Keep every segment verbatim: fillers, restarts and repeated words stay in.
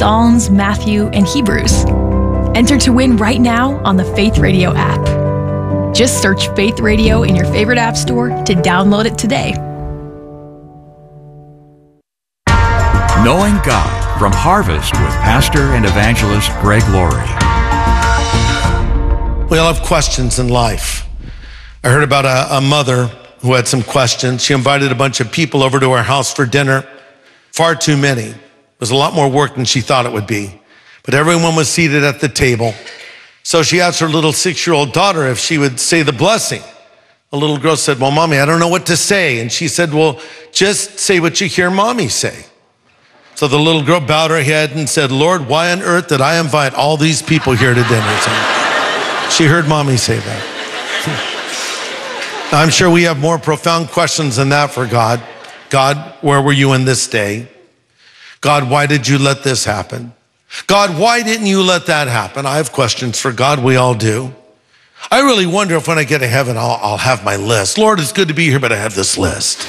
Psalms, Matthew, and Hebrews. Enter to win right now on the Faith Radio app. Just search Faith Radio in your favorite app store to download it today. Knowing God from Harvest with Pastor and Evangelist Greg Laurie. We all have questions in life. I heard about a, a mother who had some questions. She invited a bunch of people over to her house for dinner. Far too many. It was a lot more work than she thought it would be. But everyone was seated at the table. So she asked her little six-year-old daughter if she would say the blessing. The little girl said, well, Mommy, I don't know what to say. And she said, well, just say what you hear Mommy say. So the little girl bowed her head and said, Lord, why on earth did I invite all these people here to dinner? So she heard Mommy say that. I'm sure we have more profound questions than that for God. God, where were you in this day? God, why did you let this happen? God, why didn't you let that happen? I have questions for God. We all do. I really wonder if when I get to heaven, I'll, I'll have my list. Lord, it's good to be here, but I have this list.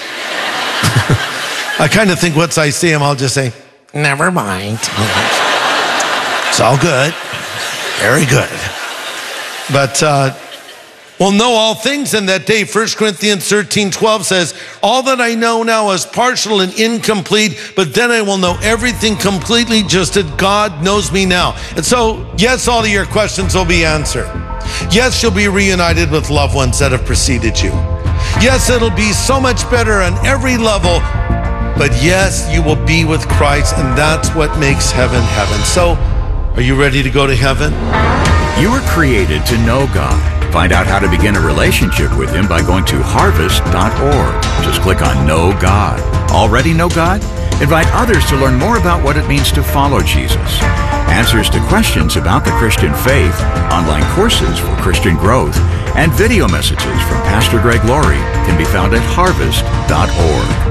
I kind of think once I see him, I'll just say, never mind. It's all good. Very good. But uh, we'll know all things in that day. First Corinthians thirteen twelve says, all that I know now is partial and incomplete, but then I will know everything completely just as God knows me now. And so, yes, all of your questions will be answered. Yes, you'll be reunited with loved ones that have preceded you. Yes, it'll be so much better on every level. But yes, you will be with Christ, and that's what makes heaven heaven. So, are you ready to go to heaven? You were created to know God. Find out how to begin a relationship with Him by going to harvest dot org. Just click on Know God. Already know God? Invite others to learn more about what it means to follow Jesus. Answers to questions about the Christian faith, online courses for Christian growth, and video messages from Pastor Greg Laurie can be found at harvest dot org.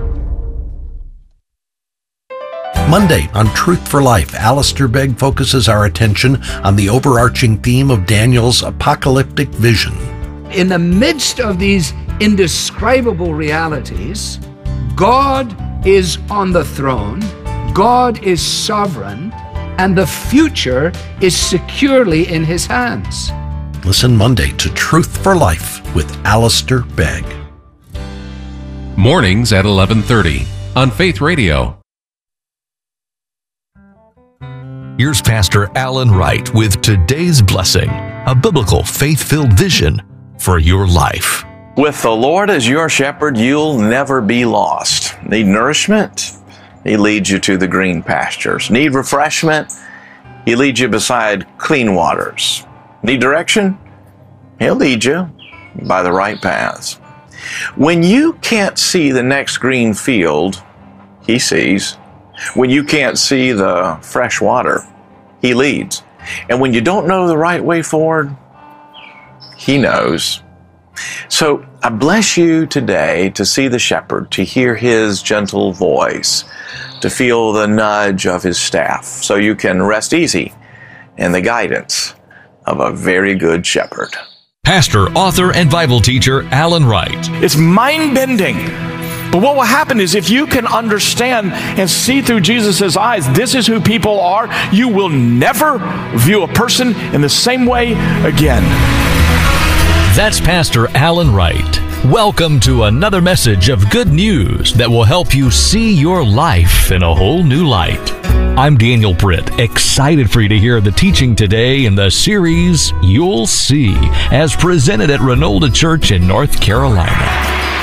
Monday on Truth for Life, Alistair Begg focuses our attention on the overarching theme of Daniel's apocalyptic vision. In the midst of these indescribable realities, God is on the throne, God is sovereign, and the future is securely in His hands. Listen Monday to Truth for Life with Alistair Begg. Mornings at eleven thirty on Faith Radio. Here's Pastor Alan Wright with today's blessing, a biblical faith-filled vision for your life. With the Lord as your shepherd, you'll never be lost. Need nourishment? He leads you to the green pastures. Need refreshment? He leads you beside clean waters. Need direction? He'll lead you by the right paths. When you can't see the next green field, He sees. When you can't see the fresh water, He leads. And when you don't know the right way forward, He knows. So I bless you today to see the shepherd, to hear His gentle voice, to feel the nudge of His staff, so you can rest easy in the guidance of a very good shepherd. Pastor, author, and Bible teacher Alan Wright. It's mind-bending. But what will happen is if you can understand and see through Jesus' eyes, this is who people are, you will never view a person in the same way again. That's Pastor Alan Wright. Welcome to another message of good news that will help you see your life in a whole new light. I'm Daniel Britt, excited for you to hear the teaching today in the series You'll See, as presented at Renolda Church in North Carolina.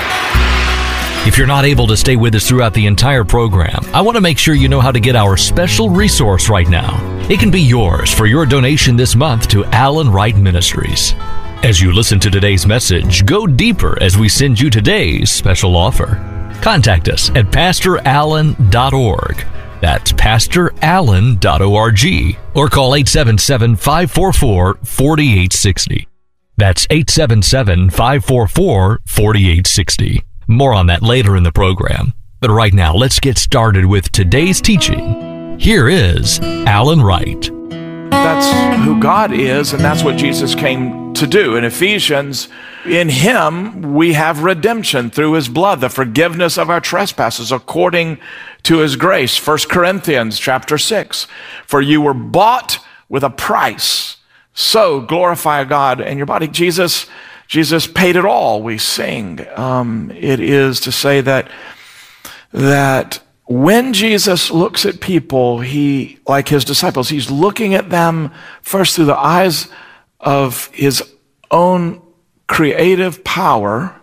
If you're not able to stay with us throughout the entire program, I want to make sure you know how to get our special resource right now. It can be yours for your donation this month to Alan Wright Ministries. As you listen to today's message, go deeper as we send you today's special offer. Contact us at pastor allen dot org. That's pastor allen dot org. Or call eight seven seven, five four four, four eight six zero. That's eight seven seven, five four four, four eight six zero. More on that later in the program. But right now, let's get started with today's teaching. Here is Alan Wright. that's who God is, and that's what Jesus came to do. In Ephesians, in him we have redemption through his blood, the forgiveness of our trespasses according to his grace. First Corinthians chapter six, for you were bought with a price, so glorify God in your body. Jesus, Jesus paid it all, we sing. Um, it is to say that, that when Jesus looks at people, he, like his disciples, he's looking at them first through the eyes of his own creative power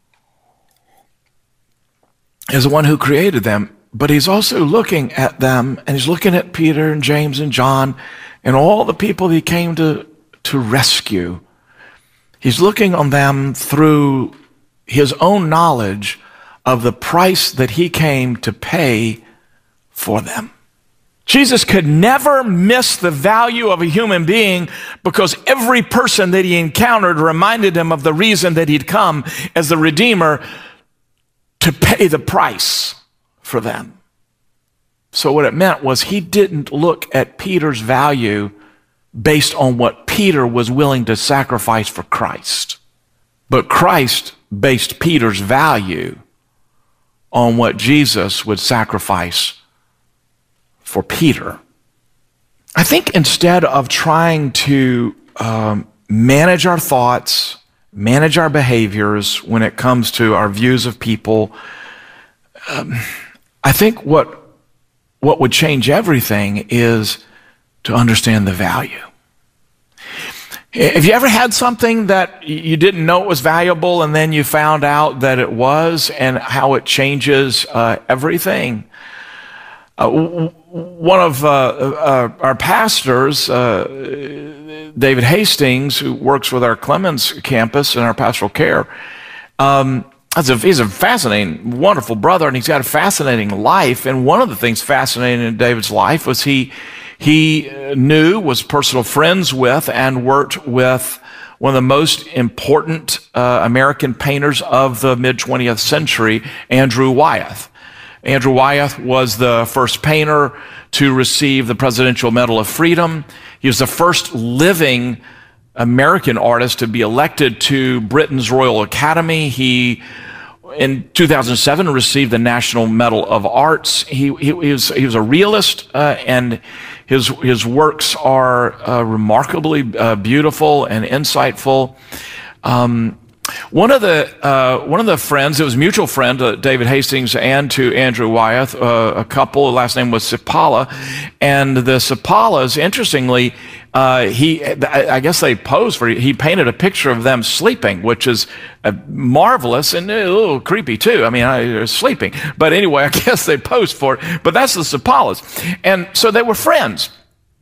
as the one who created them, but he's also looking at them, and he's looking at Peter and James and John and all the people he came to, to rescue. He's looking on them through his own knowledge of the price that he came to pay for them. Jesus could never miss the value of a human being because every person that he encountered reminded him of the reason that he'd come as the Redeemer to pay the price for them. So what it meant was he didn't look at Peter's value based on what Peter was willing to sacrifice for Christ, but Christ based Peter's value on what Jesus would sacrifice for Peter. I think instead of trying to um, manage our thoughts, manage our behaviors when it comes to our views of people, um, I think what what would change everything is to understand the value. Have you ever had something that you didn't know it was valuable and then you found out that it was, and how it changes uh, everything? Uh, one of uh, uh, our pastors, uh, David Hastings, who works with our Clemens campus in our pastoral care, um, he's a fascinating, wonderful brother, and he's got a fascinating life. And one of the things fascinating in David's life was he He knew, was personal friends with, and worked with one of the most important uh, American painters of the mid-twentieth century, Andrew Wyeth. Andrew Wyeth was the first painter to receive the Presidential Medal of Freedom. He was the first living American artist to be elected to Britain's Royal Academy. He, in two thousand seven, received the National Medal of Arts. He, he, he, was, he was a realist, uh, and his, his works are uh, remarkably uh, beautiful and insightful. Um, one of the uh, one of the friends, it was a mutual friend to David Hastings and to Andrew Wyeth, uh, a couple, the last name was Sipala, and the Sipalas, interestingly, Uh, he, I guess they posed for, he painted a picture of them sleeping, which is uh, marvelous and a little creepy too. I mean, I, they're sleeping. But anyway, I guess they posed for it. But that's the Sipalas. And so they were friends.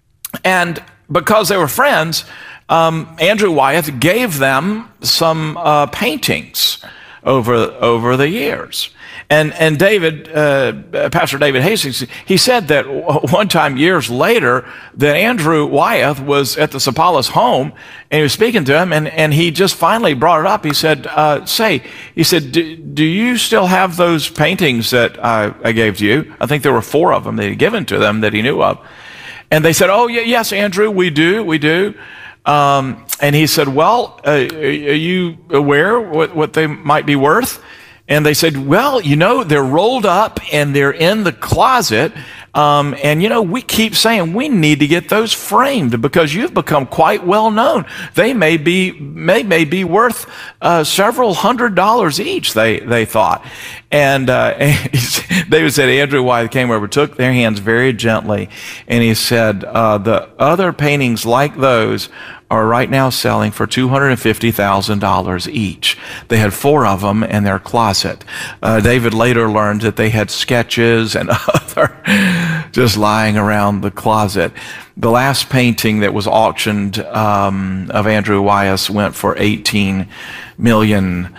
And because they were friends, um, Andrew Wyeth gave them some uh, paintings over, over the years. And, and David, uh, Pastor David Hastings, he said that one time years later that Andrew Wyeth was at the Sipalas' home and he was speaking to him, and, and he just finally brought it up. He said, uh, say, he said, do, do you still have those paintings that I, I gave to you? I think there were four of them that he'd given to them that he knew of. And they said, oh, yeah, yes, Andrew, we do, we do. Um, and he said, well, uh, are you aware what, what they might be worth? And they said, well, you know, they're rolled up and they're in the closet. Um, and, you know, we keep saying we need to get those framed because you've become quite well known. They may be, may, may be worth uh, several hundred dollars each, they, they thought. And, uh, and David said, Andrew Wyeth came over, took their hands very gently, and he said, uh, the other paintings like those are right now selling for two hundred fifty thousand dollars each. They had four of them in their closet. Uh, David later learned that they had sketches and other just lying around the closet. The last painting that was auctioned um, of Andrew Wyeth went for eighteen million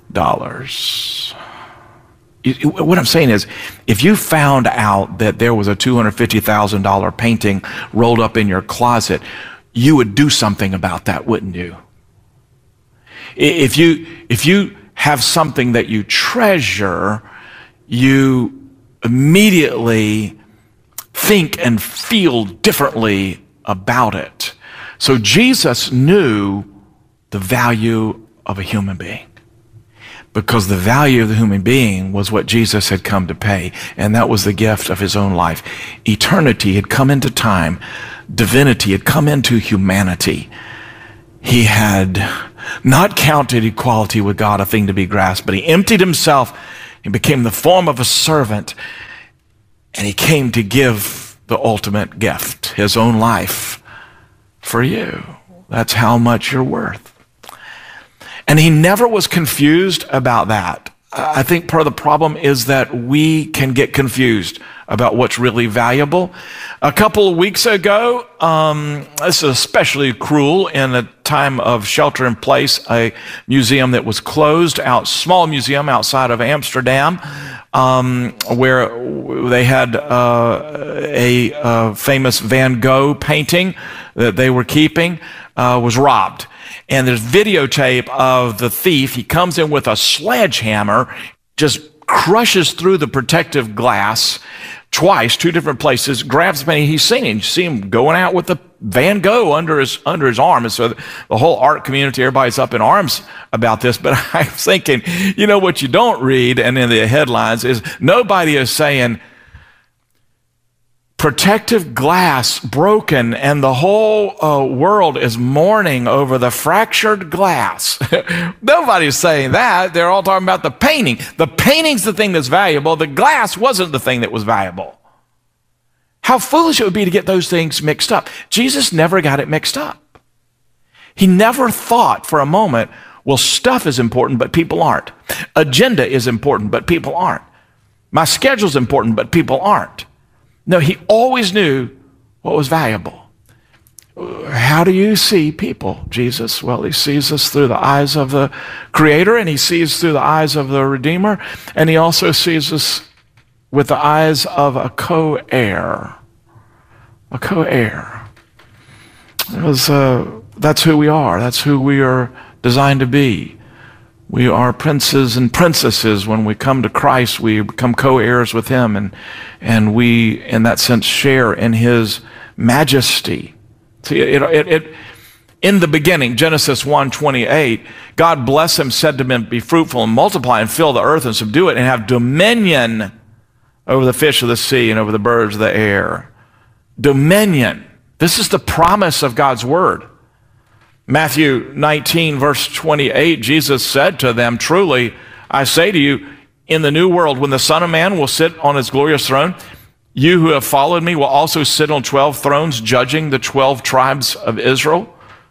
dollars. What I'm saying is, if you found out that there was a two hundred fifty thousand dollars painting rolled up in your closet, you would do something about that, wouldn't you? If you, if you have something that you treasure, you immediately think and feel differently about it. So Jesus knew the value of a human being, because the value of the human being was what Jesus had come to pay, and that was the gift of his own life. Eternity had come into time. Divinity had come into humanity. He had not counted equality with God a thing to be grasped, but he emptied himself and became the form of a servant, and he came to give the ultimate gift, his own life, for you. That's how much you're worth. And he never was confused about that. I think part of the problem is that we can get confused about what's really valuable. A couple of weeks ago, um, this is especially cruel in a time of shelter in place, a museum that was closed, out small museum outside of Amsterdam, um, where they had uh, a, a famous Van Gogh painting that they were keeping, uh, was robbed. And there's videotape of the thief. He comes in with a sledgehammer, just crushes through the protective glass twice, two different places, grabs the painting. He's seen him. You see him going out with the Van Gogh under his under his arm. And so the whole art community, everybody's up in arms about this. But I'm thinking, you know, what you don't read, and in the headlines, is nobody is saying, protective glass broken, and the whole uh, world is mourning over the fractured glass. Nobody's saying that. They're all talking about the painting. The painting's the thing that's valuable. The glass wasn't the thing that was valuable. How foolish it would be to get those things mixed up. Jesus never got it mixed up. He never thought for a moment, well, stuff is important, but people aren't. Agenda is important, but people aren't. My schedule's important, but people aren't. No, he always knew what was valuable. How do you see people, Jesus? Well, he sees us through the eyes of the Creator, and he sees through the eyes of the Redeemer, and he also sees us with the eyes of a co-heir. A co-heir. Because, uh, that's who we are. That's who we are designed to be. We are princes and princesses. When we come to Christ, we become co-heirs with him, and and we, in that sense, share in his majesty. See, it, it, it, in the beginning, Genesis one twenty-eight, God blessed him, said to him, be fruitful and multiply and fill the earth and subdue it and have dominion over the fish of the sea and over the birds of the air. Dominion. This is the promise of God's word. Matthew nineteen, verse twenty-eight, Jesus said to them, truly, I say to you, in the new world, when the Son of Man will sit on his glorious throne, you who have followed me will also sit on twelve thrones, judging the twelve tribes of Israel.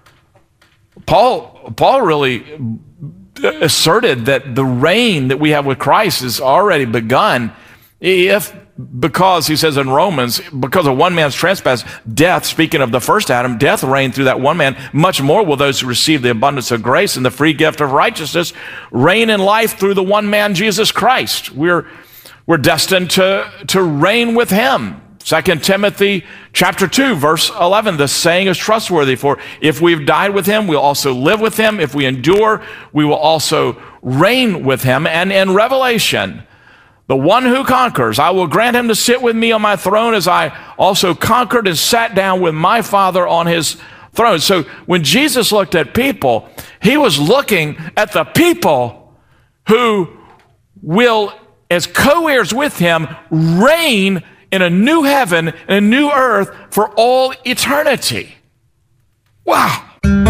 Paul, Paul really asserted that the reign that we have with Christ is already begun. If, because he says in Romans, because of one man's trespass, death, speaking of the first Adam, death reigned through that one man, much more will those who receive the abundance of grace and the free gift of righteousness reign in life through the one man, Jesus Christ. We're, we're destined to, to reign with him. Second Timothy chapter two, verse eleven, the saying is trustworthy, for if we've died with him, we'll also live with him. If we endure, we will also reign with him. And in Revelation, the one who conquers, I will grant him to sit with me on my throne as I also conquered and sat down with my Father on his throne. So when Jesus looked at people, he was looking at the people who will, as co-heirs with him, reign in a new heaven and a new earth for all eternity. Wow.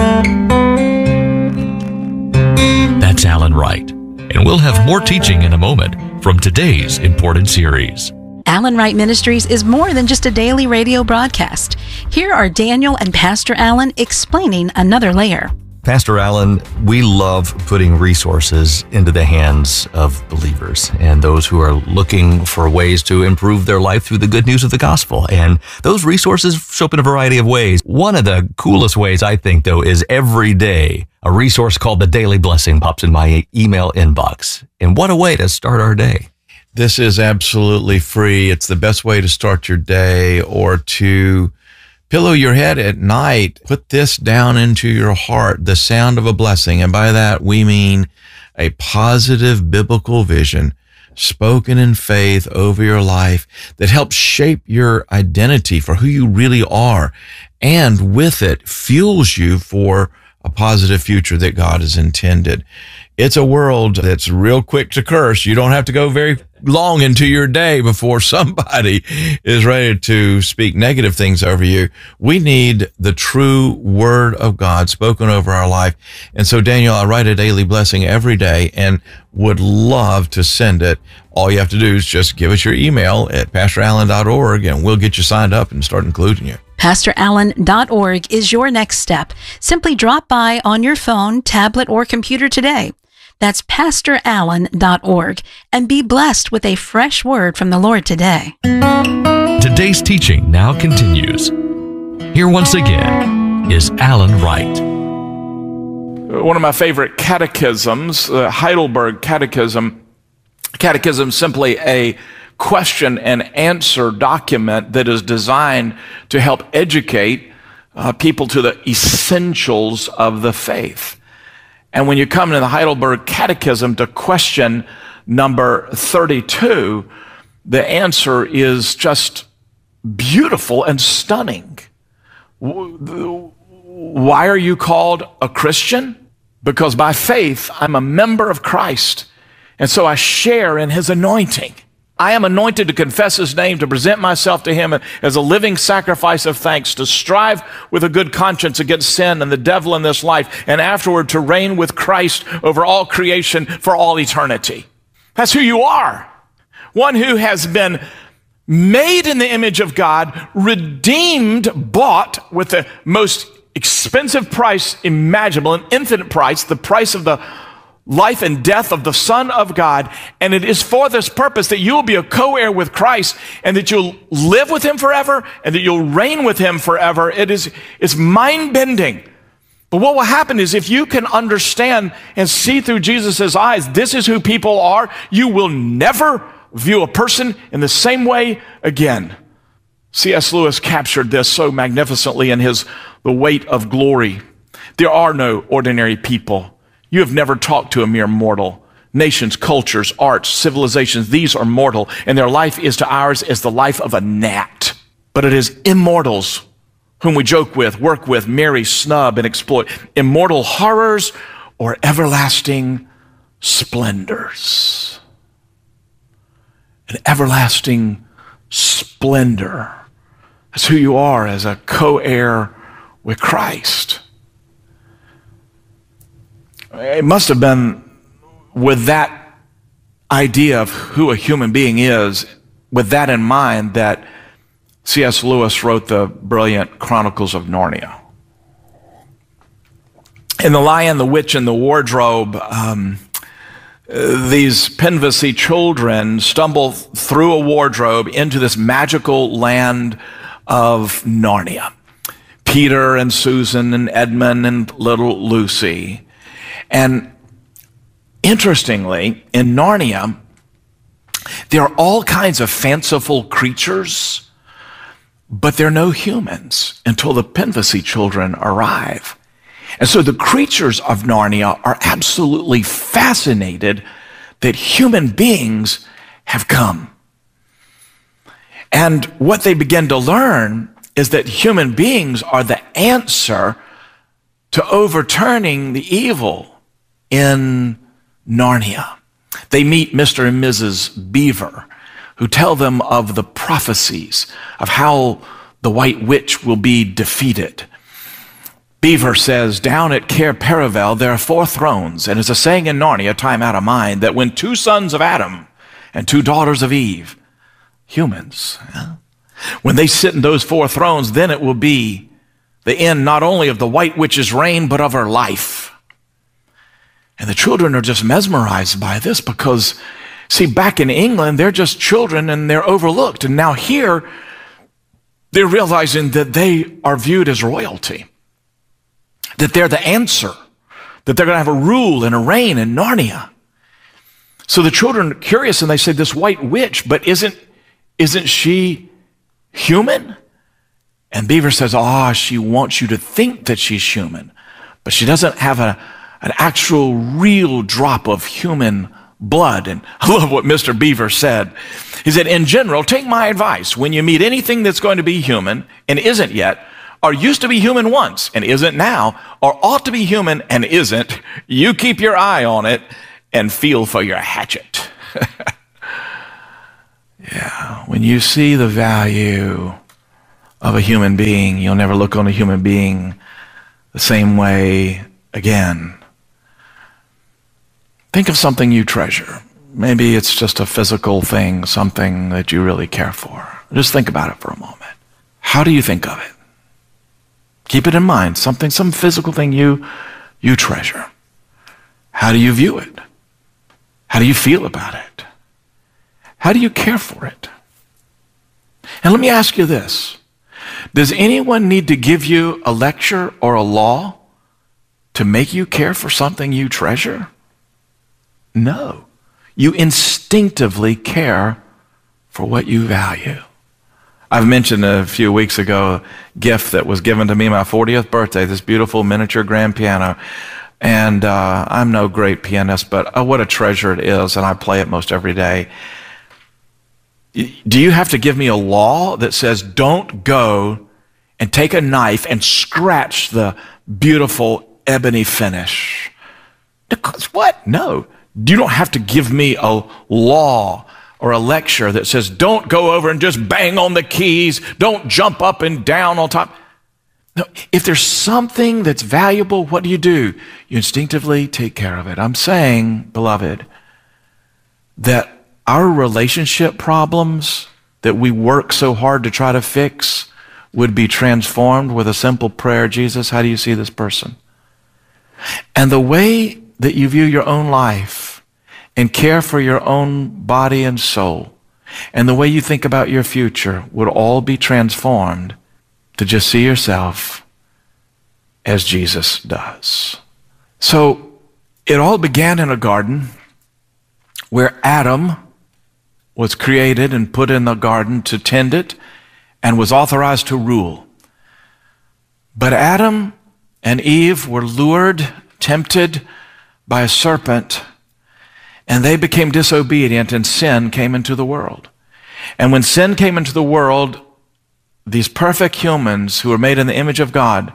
That's Alan Wright. And we'll have more teaching in a moment from today's important series. Alan Wright Ministries is more than just a daily radio broadcast. Here are Daniel and Pastor Alan explaining another layer. Pastor Alan, we love putting resources into the hands of believers and those who are looking for ways to improve their life through the good news of the gospel. And those resources show up in a variety of ways. One of the coolest ways, I think, though, is every day a resource called The Daily Blessing pops in my email inbox. And what a way to start our day. This is absolutely free. It's the best way to start your day or to pillow your head at night. Put this down into your heart, the sound of a blessing. And by that, we mean a positive biblical vision spoken in faith over your life that helps shape your identity for who you really are, and with it fuels you for a positive future that God has intended. It's a world that's real quick to curse. You don't have to go very long into your day before somebody is ready to speak negative things over you. We need the true word of God spoken over our life. And so, Daniel, I write a daily blessing every day and would love to send it. All you have to do is just give us your email at pastor allen dot org and we'll get you signed up and start including you. pastor allen dot org is your next step. Simply drop by on your phone, tablet, or computer today. That's pastor allen dot org, and be blessed with a fresh word from the Lord today. Today's teaching now continues. Here once again is Alan Wright. One of my favorite catechisms, the Heidelberg Catechism. Catechism is simply a question and answer document that is designed to help educate uh, people to the essentials of the faith. And when you come to the Heidelberg Catechism to question number thirty-two, the answer is just beautiful and stunning. Why are you called a Christian? Because by faith, I'm a member of Christ, and so I share in his anointing. I am anointed to confess his name, to present myself to him as a living sacrifice of thanks, to strive with a good conscience against sin and the devil in this life, and afterward to reign with Christ over all creation for all eternity. That's who you are. One who has been made in the image of God, redeemed, bought with the most expensive price imaginable, an infinite price, the price of the life and death of the Son of God, and it is for this purpose that you will be a co-heir with Christ, and that you'll live with him forever, and that you'll reign with him forever. It is it's mind-bending. But what will happen is, if you can understand and see through Jesus' eyes, this is who people are, you will never view a person in the same way again. C S Lewis captured this so magnificently in his The Weight of Glory. There are no ordinary people. You have never talked to a mere mortal. Nations, cultures, arts, civilizations, these are mortal, and their life is to ours as the life of a gnat. But it is immortals whom we joke with, work with, marry, snub, and exploit. Immortal horrors or everlasting splendors. An everlasting splendor. That's who you are as a co-heir with Christ. It must have been with that idea of who a human being is, with that in mind, that C S Lewis wrote the brilliant Chronicles of Narnia. In The Lion, the Witch, and the Wardrobe, um, these Penvesi children stumble through a wardrobe into this magical land of Narnia. Peter and Susan and Edmund and little Lucy. And interestingly, in Narnia, there are all kinds of fanciful creatures, but there are no humans until the Penvesi children arrive. And so the creatures of Narnia are absolutely fascinated that human beings have come. And what they begin to learn is that human beings are the answer to overturning the evil in Narnia. They meet Mister and Missus Beaver, who tell them of the prophecies of how the White Witch will be defeated. Beaver says, down at Cair Paravel there are four thrones, and it's a saying in Narnia, time out of mind, that when two sons of Adam and two daughters of Eve, humans, yeah, when they sit in those four thrones, then it will be the end not only of the White Witch's reign, but of her life. And the children are just mesmerized by this because, see, back in England, they're just children and they're overlooked. And now here, they're realizing that they are viewed as royalty, that they're the answer, that they're going to have a rule and a reign in Narnia. So the children are curious and they say, this White Witch, but isn't, isn't she human? And Beaver says, ah, oh, she wants you to think that she's human, but she doesn't have a, an actual real drop of human blood. And I love what Mister Beaver said. He said, in general, take my advice. When you meet anything that's going to be human and isn't yet, or used to be human once and isn't now, or ought to be human and isn't, you keep your eye on it and feel for your hatchet. Yeah, when you see the value of a human being, you'll never look on a human being the same way again. Think of something you treasure. Maybe it's just a physical thing, something that you really care for. Just think about it for a moment. How do you think of it? Keep it in mind, something, some physical thing you, you treasure. How do you view it? How do you feel about it? How do you care for it? And let me ask you this. Does anyone need to give you a lecture or a law to make you care for something you treasure? No. You instinctively care for what you value. I've mentioned a few weeks ago a gift that was given to me my fortieth birthday, this beautiful miniature grand piano. And uh, I'm no great pianist, but uh, what a treasure it is, and I play it most every day. Do you have to give me a law that says don't go and take a knife and scratch the beautiful ebony finish? What? No. You don't have to give me a law or a lecture that says don't go over and just bang on the keys, don't jump up and down on top. No, if there's something that's valuable, what do you do? You instinctively take care of it. I'm saying, beloved, that our relationship problems that we work so hard to try to fix would be transformed with a simple prayer. Jesus, how do you see this person? And the way that you view your own life and care for your own body and soul, and the way you think about your future would all be transformed to just see yourself as Jesus does. So it all began in a garden where Adam was created and put in the garden to tend it and was authorized to rule. But Adam and Eve were lured, tempted by a serpent, and they became disobedient, and sin came into the world. And when sin came into the world, these perfect humans who were made in the image of God,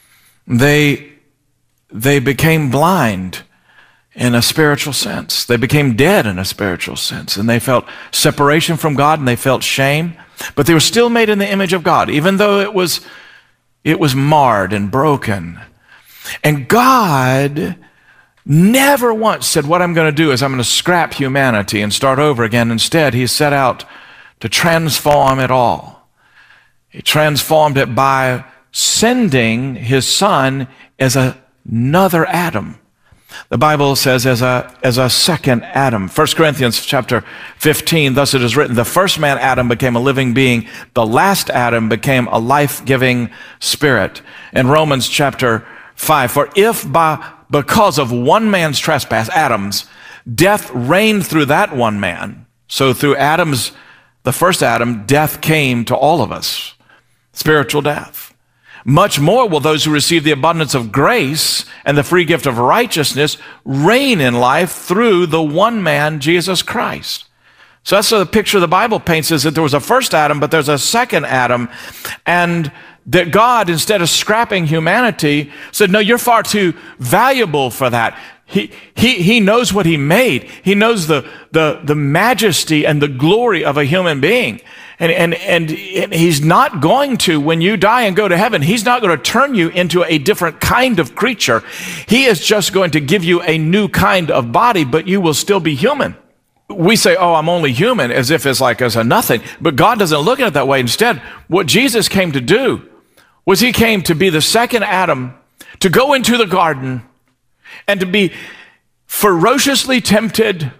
they, they became blind in a spiritual sense. They became dead in a spiritual sense, and they felt separation from God, and they felt shame, but they were still made in the image of God, even though it was, it was marred and broken. And God never once said, what I'm going to do is I'm going to scrap humanity and start over again. Instead, he set out to transform it all. He transformed it by sending his son as another Adam. The Bible says as a, as a second Adam. First Corinthians chapter fifteen, thus it is written, the first man, Adam, became a living being. The last Adam became a life-giving spirit. In Romans chapter five, for if by, because of one man's trespass, Adam's, death reigned through that one man, so through Adam's, the first Adam, death came to all of us, spiritual death. Much more will those who receive the abundance of grace and the free gift of righteousness reign in life through the one man, Jesus Christ. So that's the picture the Bible paints, is that there was a first Adam, but there's a second Adam, and that God, instead of scrapping humanity, said, no, you're far too valuable for that. He, he, he knows what he made. He knows the, the, the majesty and the glory of a human being. And, and, and he's not going to, when you die and go to heaven, he's not going to turn you into a different kind of creature. He is just going to give you a new kind of body, but you will still be human. We say, oh, I'm only human, as if it's like as a nothing. But God doesn't look at it that way. Instead, what Jesus came to do was he came to be the second Adam, to go into the garden and to be ferociously tempted,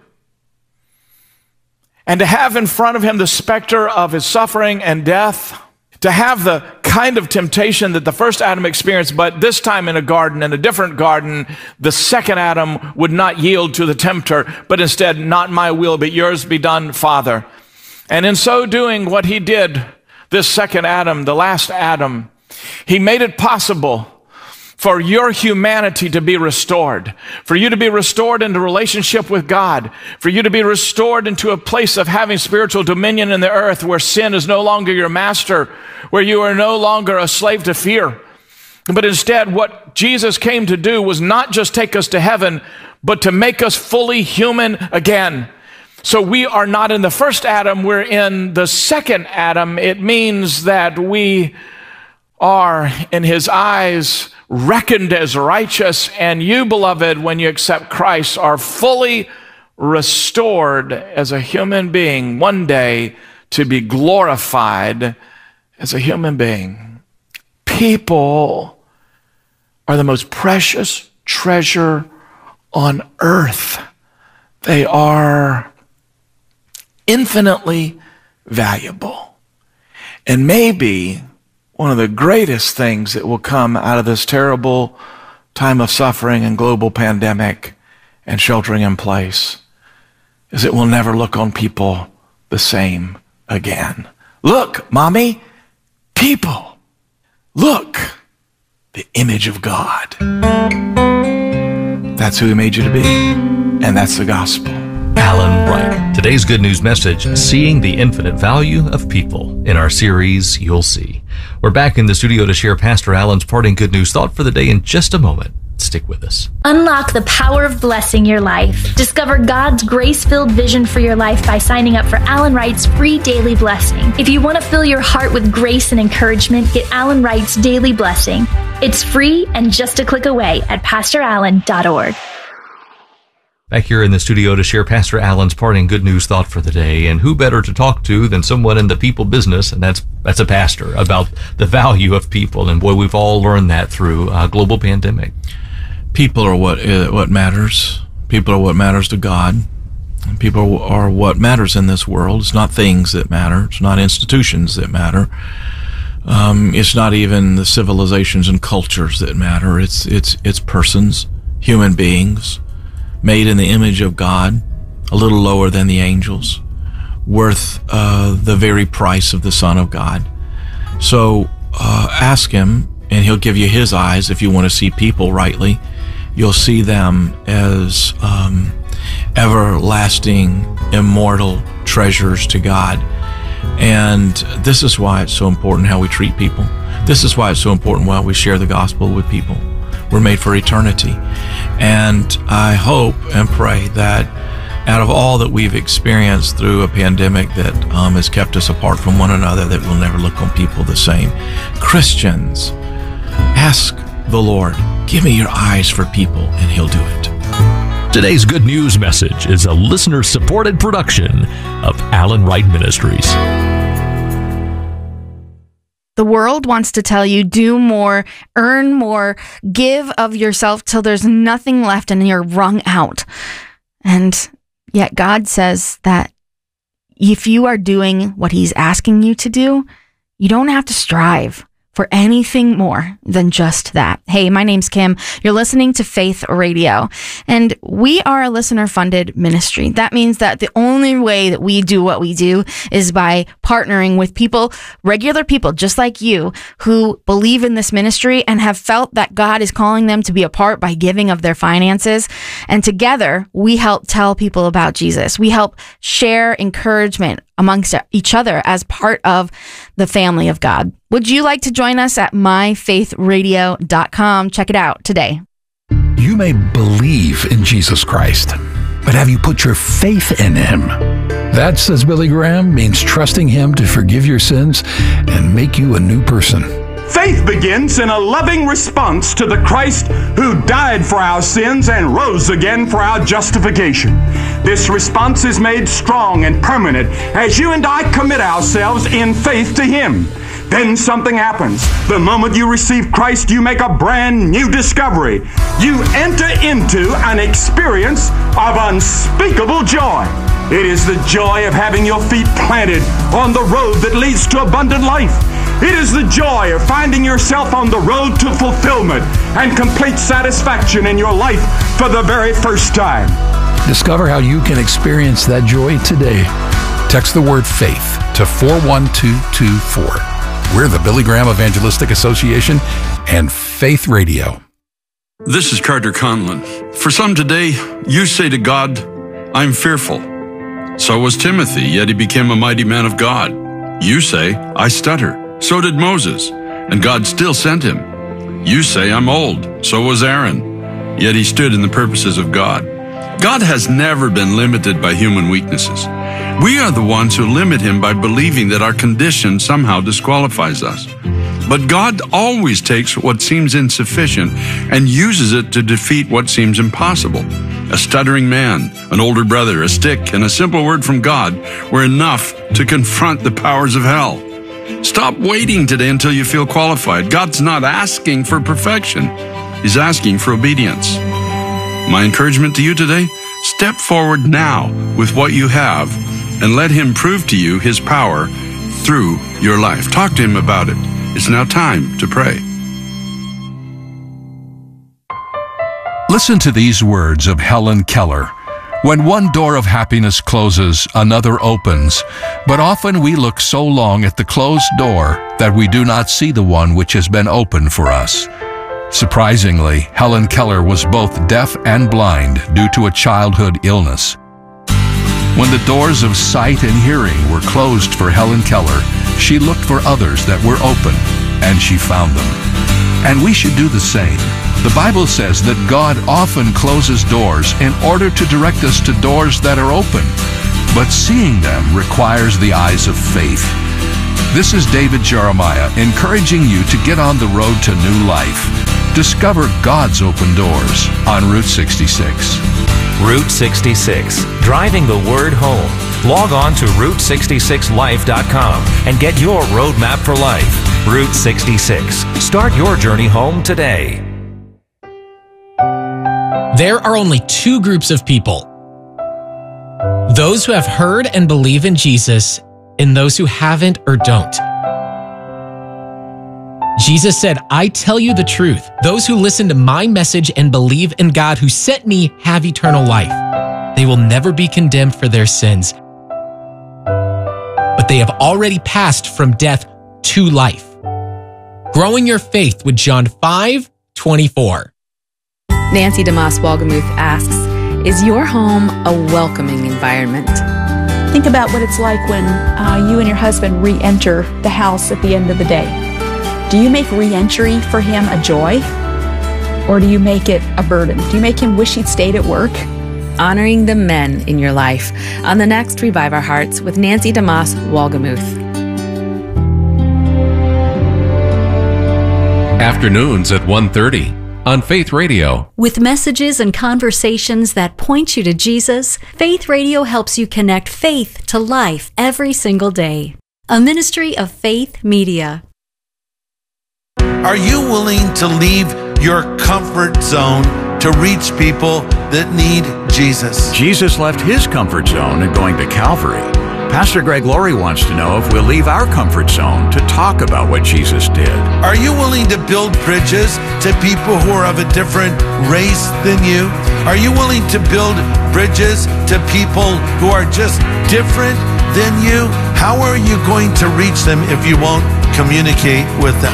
and to have in front of him the specter of his suffering and death, to have the kind of temptation that the first Adam experienced, but this time in a garden, in a different garden. The second Adam would not yield to the tempter, but instead, not my will, but yours be done, Father. And in so doing, what he did, this second Adam, the last Adam, he made it possible for your humanity to be restored, for you to be restored into relationship with God, for you to be restored into a place of having spiritual dominion in the earth where sin is no longer your master, where you are no longer a slave to fear. But instead, what Jesus came to do was not just take us to heaven, but to make us fully human again. So we are not in the first Adam, we're in the second Adam. It means that we are, in his eyes, reckoned as righteous, and you, beloved, when you accept Christ, are fully restored as a human being, one day to be glorified as a human being. People are the most precious treasure on earth. They are infinitely valuable. And maybe one of the greatest things that will come out of this terrible time of suffering and global pandemic and sheltering in place is it will never look on people the same again. Look, mommy, people, look, the image of God. That's who he made you to be, and that's the gospel. Alan Wright. Today's Good News message, Seeing the Infinite Value of People. In our series, You'll See. We're back in the studio to share Pastor Alan's parting good news thought for the day in just a moment. Stick with us. Unlock the power of blessing your life. Discover God's grace-filled vision for your life by signing up for Alan Wright's free daily blessing. If you want to fill your heart with grace and encouragement, get Alan Wright's daily blessing. It's free and just a click away at pastor allen dot org. Back here in the studio to share Pastor Alan's parting good news thought for the day. And who better to talk to than someone in the people business, and that's that's a pastor, about the value of people. And boy, we've all learned that through a global pandemic. People are what uh, what matters. People are what matters to God. People are what matters in this world. It's not things that matter. It's not institutions that matter. Um, it's not even the civilizations and cultures that matter. It's it's it's persons, human beings, made in the image of God, a little lower than the angels, worth uh, the very price of the Son of God. So uh, ask him, and he'll give you his eyes if you want to see people rightly. You'll see them as um, everlasting, immortal treasures to God. And this is why it's so important how we treat people. This is why it's so important how we share the gospel with people. We're made for eternity. And I hope and pray that out of all that we've experienced through a pandemic that um, has kept us apart from one another, that we'll never look on people the same. Christians, ask the Lord, give me your eyes for people, and he'll do it. Today's Good News message is a listener-supported production of Alan Wright Ministries. The world wants to tell you, do more, earn more, give of yourself till there's nothing left and you're wrung out. And yet God says that if you are doing what he's asking you to do, you don't have to strive for anything more than just that. Hey, my name's Kim. You're listening to Faith Radio, and we are a listener-funded ministry. That means that the only way that we do what we do is by partnering with people, regular people just like you, who believe in this ministry and have felt that God is calling them to be a part by giving of their finances. And together, we help tell people about Jesus. We help share encouragement amongst each other as part of the family of God. Would you like to join us at my faith radio dot com? Check it out today. You may believe in Jesus Christ, but have you put your faith in him? That, says Billy Graham, means trusting him to forgive your sins and make you a new person. Faith begins in a loving response to the Christ who died for our sins and rose again for our justification. This response is made strong and permanent as you and I commit ourselves in faith to him. Then something happens. The moment you receive Christ, you make a brand new discovery. You enter into an experience of unspeakable joy. It is the joy of having your feet planted on the road that leads to abundant life. It is the joy of finding yourself on the road to fulfillment and complete satisfaction in your life for the very first time. Discover how you can experience that joy today. Text the word FAITH to four one two two four. We're the Billy Graham Evangelistic Association and Faith Radio. This is Carter Conlon. For some today, you say to God, I'm fearful. So was Timothy, yet he became a mighty man of God. You say, I stutter. So did Moses, and God still sent him. You say, I'm old. So was Aaron, yet he stood in the purposes of God. God has never been limited by human weaknesses. We are the ones who limit him by believing that our condition somehow disqualifies us. But God always takes what seems insufficient and uses it to defeat what seems impossible. A stuttering man, an older brother, a stick, and a simple word from God were enough to confront the powers of hell. Stop waiting today until you feel qualified. God's not asking for perfection. He's asking for obedience. My encouragement to you today, step forward now with what you have and let him prove to you his power through your life. Talk to him about it. It's now time to pray. Listen to these words of Helen Keller. When one door of happiness closes, another opens. But often we look so long at the closed door that we do not see the one which has been opened for us. Surprisingly, Helen Keller was both deaf and blind due to a childhood illness. When the doors of sight and hearing were closed for Helen Keller, she looked for others that were open, and she found them. And we should do the same. The Bible says that God often closes doors in order to direct us to doors that are open, but seeing them requires the eyes of faith. This is David Jeremiah encouraging you to get on the road to new life. Discover God's open doors on Route sixty-six. Route sixty-six, driving the word home. Log on to route sixty-six life dot com and get your roadmap for life. Route sixty-six. Start your journey home today. There are only two groups of people: those who have heard and believe in Jesus, and those who haven't or don't. Jesus said, I tell you the truth. Those who listen to my message and believe in God who sent me have eternal life. They will never be condemned for their sins, but they have already passed from death to life. Growing your faith with John five twenty-four. Nancy DeMoss Walgamuth asks, is your home a welcoming environment? Think about what it's like when uh, you and your husband re-enter the house at the end of the day. Do you make re-entry for him a joy? Or do you make it a burden? Do you make him wish he'd stayed at work? Honoring the men in your life on the next Revive Our Hearts with Nancy DeMoss Walgamuth. Afternoons at one thirty on Faith Radio. With messages and conversations that point you to Jesus, Faith Radio helps you connect faith to life every single day. A ministry of Faith Media. Are you willing to leave your comfort zone to reach people that need Jesus? Jesus left his comfort zone and going to Calvary. Pastor Greg Laurie wants to know if we'll leave our comfort zone to talk about what Jesus did. Are you willing to build bridges to people who are of a different race than you? Are you willing to build bridges to people who are just different than you? How are you going to reach them if you won't communicate with them?